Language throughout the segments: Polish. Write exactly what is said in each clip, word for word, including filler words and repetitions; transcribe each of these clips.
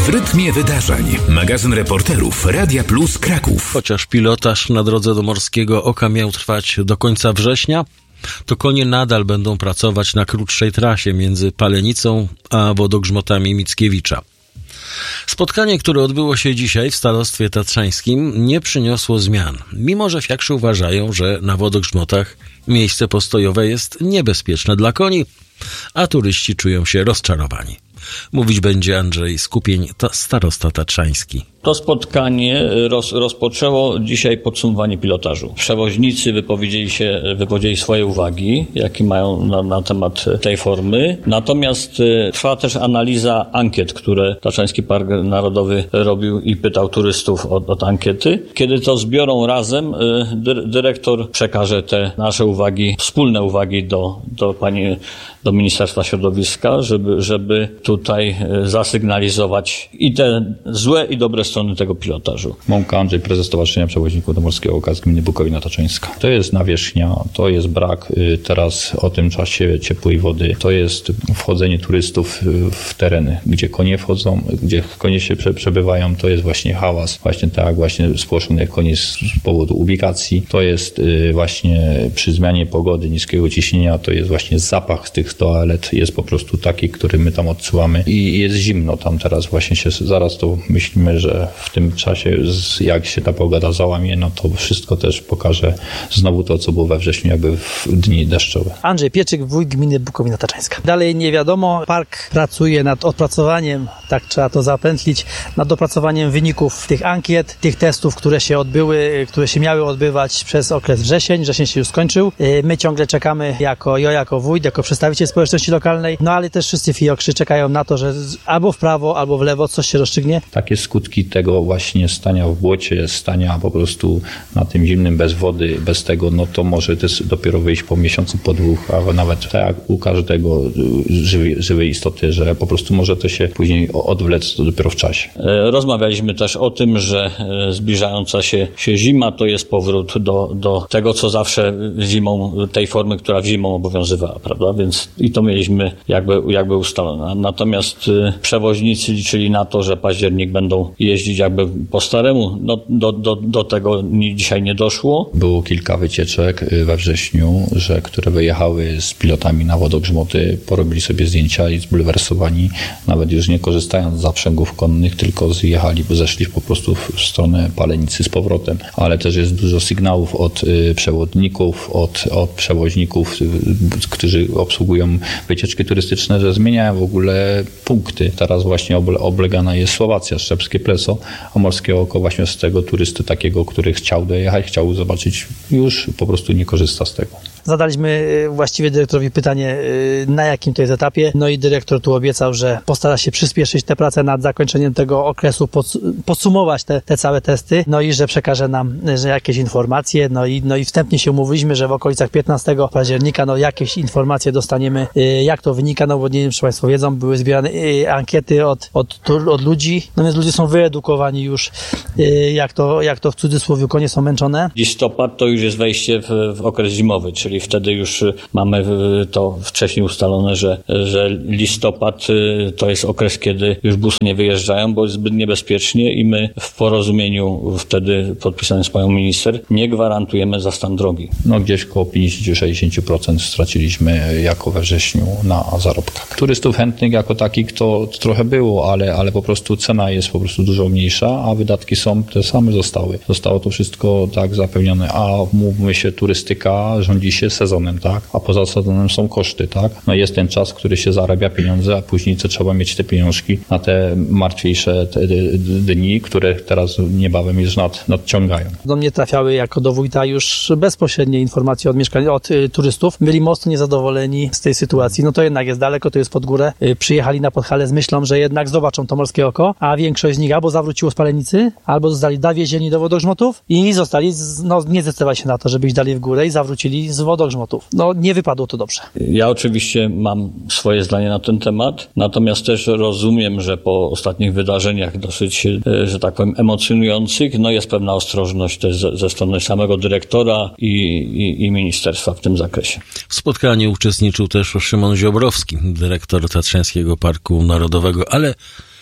W rytmie wydarzeń. Magazyn reporterów Radia Plus Kraków. Chociaż pilotaż na drodze do Morskiego Oka miał trwać do końca września, to konie nadal będą pracować na krótszej trasie między Palenicą a wodogrzmotami Mickiewicza. Spotkanie, które odbyło się dzisiaj w starostwie tatrzańskim, nie przyniosło zmian, mimo że fiakrzy uważają, że na wodogrzmotach miejsce postojowe jest niebezpieczne dla koni, a turyści czują się rozczarowani. Mówić będzie Andrzej Skupień, starosta tatrzański. To spotkanie roz, rozpoczęło dzisiaj podsumowanie pilotażu. Przewoźnicy wypowiedzieli się, wypowiedzieli swoje uwagi, jakie mają na, na temat tej formy. Natomiast y, trwa też analiza ankiet, które Tatrzański Park Narodowy robił i pytał turystów od, od ankiety. Kiedy to zbiorą razem, y, dy, dyrektor przekaże te nasze uwagi, wspólne uwagi do, do pani, do Ministerstwa Środowiska, żeby, żeby tutaj y, zasygnalizować i te złe i dobre strony tego pilotażu. Mąka Andrzej, prezes Stowarzyszenia Przewoźników do Morskiego Oka z gminy Bukowina Tatrzańska. To jest nawierzchnia, to jest brak y, teraz o tym czasie ciepłej wody, to jest wchodzenie turystów y, w tereny, gdzie konie wchodzą, gdzie konie się prze, przebywają, to jest właśnie hałas, właśnie tak, właśnie spłoszone konie z powodu ubikacji, to jest y, właśnie przy zmianie pogody, niskiego ciśnienia, to jest właśnie zapach z tych toalet, jest po prostu taki, który my tam odczuwamy i jest zimno tam teraz właśnie się, zaraz to myślimy, że w tym czasie, jak się ta pogoda załamie, no to wszystko też pokaże znowu to, co było we wrześniu, jakby w dni deszczowe. Andrzej Pieczyk, wójt gminy Bukowina Tatrzańska. Dalej nie wiadomo, park pracuje nad opracowaniem, tak trzeba to zapętlić, nad opracowaniem wyników tych ankiet, tych testów, które się odbyły, które się miały odbywać przez okres wrzesień. Wrzesień się już skończył. My ciągle czekamy jako ja, jako wójt, jako przedstawiciel społeczności lokalnej, no ale też wszyscy fiokrzy czekają na to, że albo w prawo, albo w lewo coś się rozstrzygnie. Takie skutki tego właśnie stania w błocie, stania po prostu na tym zimnym, bez wody, bez tego, no to może też dopiero wyjść po miesiącu, po dwóch, a nawet tak jak u każdego żywej, żywej istoty, że po prostu może to się później odwlec to dopiero w czasie. Rozmawialiśmy też o tym, że zbliżająca się, się zima to jest powrót do, do tego, co zawsze zimą, tej formy, która w zimą obowiązywała, prawda? Więc i to mieliśmy jakby, jakby ustalone. Natomiast przewoźnicy liczyli na to, że październik będą jeździć jakby po staremu. No, do, do, do tego dzisiaj nie doszło. Było kilka wycieczek we wrześniu, że, które wyjechały z pilotami na wodogrzmoty, porobili sobie zdjęcia i zbulwersowani, nawet już nie korzystając z zaprzęgów konnych, tylko zjechali, bo zeszli po prostu w stronę Palenicy z powrotem. Ale też jest dużo sygnałów od y, przewodników, od, od przewoźników, y, którzy obsługują wycieczki turystyczne, że zmieniają w ogóle punkty. Teraz właśnie oble, oblegana jest Słowacja, Szczepskie Pleso, a Morskie Oko właśnie z tego turysty takiego, który chciał dojechać, chciał zobaczyć, już po prostu nie korzysta z tego. Zadaliśmy właściwie dyrektorowi pytanie, na jakim to jest etapie, no i dyrektor tu obiecał, że postara się przyspieszyć te prace nad zakończeniem tego okresu, podsumować te, te całe testy, no i że przekaże nam że jakieś informacje, no i, no i wstępnie się umówiliśmy, że w okolicach piętnastego października no jakieś informacje dostaniemy, jak to wynika, no bo nie wiem, czy Państwo wiedzą, były zbierane ankiety od, od, od ludzi, no więc ludzie są wyedukowani już, jak to, jak to w cudzysłowie konie są męczone. Listopad to już jest wejście w, w okres zimowy, czyli wtedy już mamy to wcześniej ustalone, że, że listopad to jest okres, kiedy już busy nie wyjeżdżają, bo jest zbyt niebezpiecznie i my w porozumieniu wtedy podpisanym z panią minister nie gwarantujemy za stan drogi. No gdzieś około pięćdziesiąt do sześćdziesięciu procent straciliśmy jako we wrześniu na zarobkach. Turystów chętnych jako takich to, to trochę było, ale, ale po prostu cena jest po prostu dużo mniejsza, a wydatki są te same zostały. Zostało to wszystko tak zapewnione, a mówmy się, turystyka rządzi się sezonem, tak? A poza sezonem są koszty, tak? No jest ten czas, który się zarabia pieniądze, a później to trzeba mieć te pieniążki na te martwiejsze te dni, które teraz niebawem już nad, nadciągają. Do mnie trafiały jako do wójta już bezpośrednie informacje od mieszkań, od y, turystów. Byli mocno niezadowoleni z tej sytuacji. No to jednak jest daleko, to jest pod górę. Y, przyjechali na Podhale z myślą, że jednak zobaczą to Morskie Oko, a większość z nich albo zawróciło z Palenicy, albo zostali dowiezieni do wodogrzmotów i zostali, z, no nie zdecydowali się na to, żeby iść dalej w górę i zawrócili z wodogrzmotów. No nie wypadło to dobrze. Ja oczywiście mam swoje zdanie na ten temat, natomiast też rozumiem, że po ostatnich wydarzeniach dosyć, że tak powiem, emocjonujących, no jest pewna ostrożność też ze, ze strony samego dyrektora i, i, i ministerstwa w tym zakresie. W spotkaniu uczestniczył też Szymon Ziobrowski, dyrektor Tatrzańskiego Parku Narodowego, ale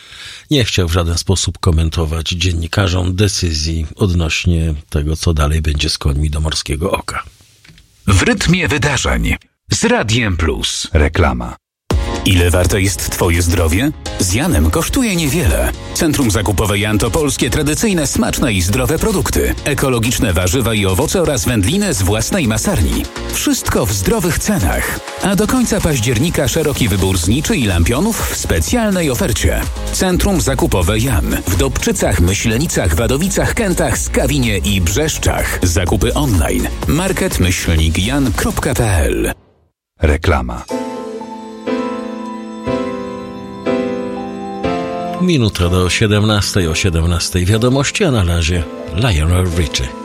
nie chciał w żaden sposób komentować dziennikarzom decyzji odnośnie tego, co dalej będzie z końmi do Morskiego Oka. W rytmie wydarzeń z Radiem Plus. Reklama. Ile warte jest Twoje zdrowie? Z Janem kosztuje niewiele. Centrum Zakupowe Jan to polskie, tradycyjne, smaczne i zdrowe produkty. Ekologiczne warzywa i owoce oraz wędliny z własnej masarni. Wszystko w zdrowych cenach. A do końca października szeroki wybór zniczy i lampionów w specjalnej ofercie. Centrum Zakupowe Jan w Dobczycach, Myślenicach, Wadowicach, Kętach, Skawinie i Brzeszczach. Zakupy online. market myślnik jan kropka p l. Reklama. Minuta do siedemnastej, o siedemnastej wiadomości, a na razie Lionel Richie.